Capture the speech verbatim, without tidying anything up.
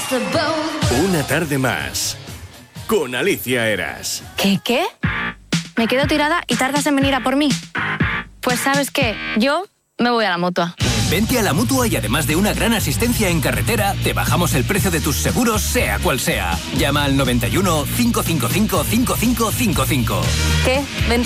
Una tarde más con Alicia Eras. ¿Qué, qué? ¿Me quedo tirada y tardas en venir a por mí? Pues ¿sabes qué? Yo me voy a la Mutua. Vente a la Mutua y además de una gran asistencia en carretera, te bajamos el precio de tus seguros, sea cual sea. Llama al noventa y uno, cinco cinco cinco, cinco cinco cinco cinco. ¿Qué? ¿Vente